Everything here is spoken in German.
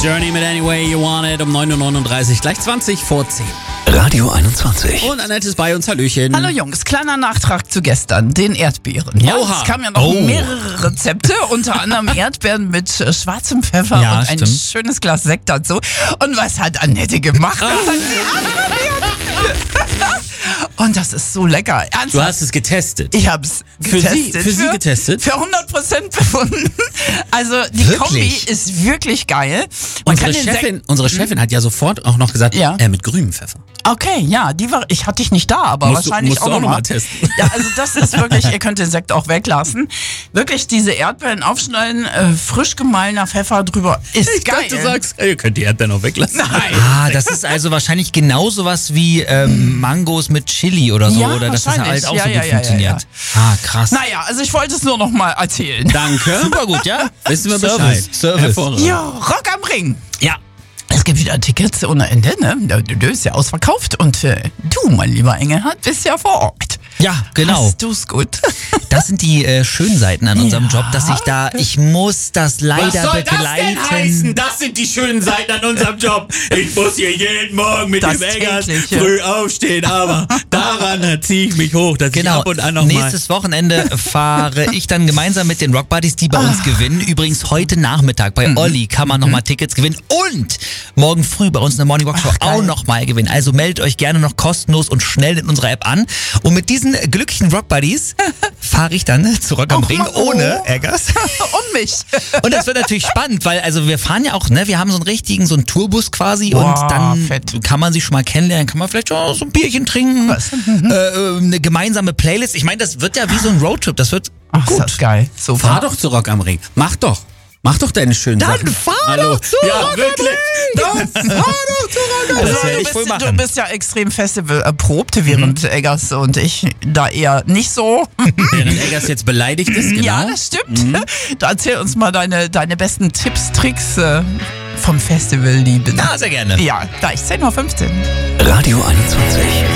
Journey mit Any Way You Want It um 9.39 Uhr, gleich 20 vor 10. Radio 21. Und Annette ist bei uns, Hallöchen. Hallo Jungs, kleiner Nachtrag zu gestern, den Erdbeeren. Ja, Oha. es kamen ja noch mehrere Rezepte, unter anderem Erdbeeren mit schwarzem Pfeffer Ja, und ein stimmt. schönes Glas Sekt dazu. Und was hat Annette gemacht? Und das ist so lecker. Ernsthaft. Du hast es getestet. Ich hab's Für getestet. Sie getestet? Für 100% befunden. Also die Wirklich? Kombi ist wirklich geil. Man Unsere kann den Chefin hat ja sofort auch noch gesagt, Ja. mit grünem Pfeffer. Okay, ja, ich hatte dich nicht da, aber Musst du- wahrscheinlich musst du auch auch noch noch mal mal testen. Ja, also das ist wirklich, ihr könnt den Sekt auch weglassen. Wirklich diese Erdbeeren aufschneiden, frisch gemahlener Pfeffer drüber, ist geil. Du sagst, ihr könnt die Erdbeeren auch weglassen. Nein. Ah, das ist also wahrscheinlich genau sowas wie Mangos mit Chili oder so, Ja, oder dass das wahrscheinlich. halt auch Ja, so ja, gut ja, funktioniert. Ah, krass. Naja, also ich wollte es nur noch mal erzählen. Danke. Super gut, ja? Wissen wir Service, Bescheid. Service. Hervorragend. Ja, Rock am Ring. Ja. Es gibt wieder Tickets ohne Ende, ne? Du bist ja ausverkauft und du, mein lieber Engelhardt, bist ja vor Ort. Ja, genau. Hast du's gut? Das sind die schönen Seiten an unserem Job, dass ich muss das leider begleiten. Das sind die schönen Seiten an unserem Job. Ich muss hier jeden Morgen mit Das dem Eggers tägliche. früh aufstehen, aber daran ziehe ich mich hoch, dass ich Genau, ab und an noch mal... nächstes Wochenende fahre ich dann gemeinsam mit den Rock Buddies, die bei uns gewinnen. Übrigens heute Nachmittag bei Olli kann man nochmal Tickets gewinnen und morgen früh bei uns in der Morning Walk Show geil. auch nochmal gewinnen. Also meldet euch gerne noch kostenlos und schnell in unserer App an. Und mit diesen glücklichen Rock Buddies fahre ich dann zu Rock am Ring ohne Eggers. Und mich. Und das wird natürlich spannend, weil also wir fahren ja auch, ne, wir haben so einen Tourbus quasi Boah, und dann fett. kann man sich schon mal kennenlernen, kann man vielleicht auch so ein Bierchen trinken, eine gemeinsame Playlist. Ich meine, das wird ja wie so ein Roadtrip, das wird Ach, gut. ist das geil. So Fahr doch zu Rock am Ring. Mach doch deine schönen Sachen. fahr Hallo. doch zu Ja, Rock am wirklich. Dann fahr doch zu Rock am Ring. Das werde ich wohl du machen. bist ja extrem Festival erprobt, während Eggers und ich da eher nicht so. Während Eggers jetzt beleidigt ist, genau. Ja, das stimmt. Da erzähl uns mal deine besten Tipps, Tricks vom Festival, lieben. Ja, sehr gerne. Ja, gleich 10:15 Uhr. Radio 21.